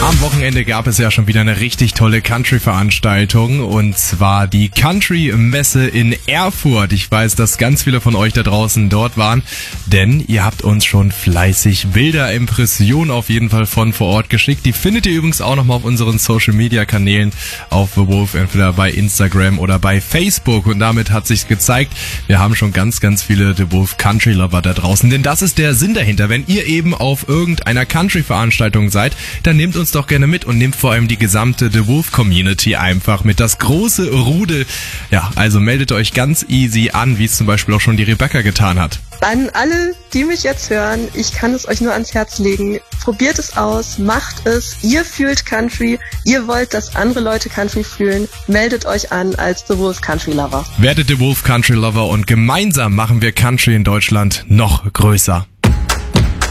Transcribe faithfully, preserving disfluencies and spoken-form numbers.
Am Wochenende gab es ja schon wieder eine richtig tolle Country-Veranstaltung und zwar die Country-Messe in Erfurt. Ich weiß, dass ganz viele von euch da draußen dort waren, denn ihr habt uns schon fleißig Bilder, Impressionen auf jeden Fall von vor Ort geschickt. Die findet ihr übrigens auch nochmal auf unseren Social-Media-Kanälen auf The Wolf, entweder bei Instagram oder bei Facebook. Und damit hat sich gezeigt, wir haben schon ganz, ganz viele The Wolf Country-Lover da draußen, denn das ist der Sinn dahinter. Wenn ihr eben auf irgendeiner Country-Veranstaltung seid, dann nehmt uns doch gerne mit und nehmt vor allem die gesamte The Wolf Community einfach mit, das große Rudel. Ja, also meldet euch ganz easy an, wie es zum Beispiel auch schon die Rebecca getan hat. An alle, die mich jetzt hören, ich kann es euch nur ans Herz legen. Probiert es aus, macht es. Ihr fühlt Country, ihr wollt, dass andere Leute Country fühlen. Meldet euch an als The Wolf Country Lover. Werdet The Wolf Country Lover und gemeinsam machen wir Country in Deutschland noch größer.